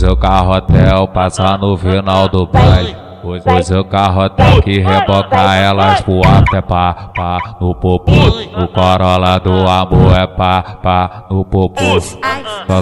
o carro hotel passa no final do baile. Hoje o carro hotel que reboca elas pro alto é pá, pá no popô. O Corolla do amor é pá, pá no popô.